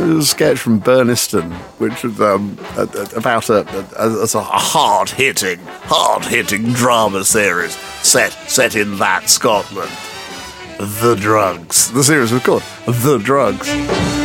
a sketch from Burniston, which was about a hard-hitting drama series set in that Scotland. The Drugs. The series was called The Drugs.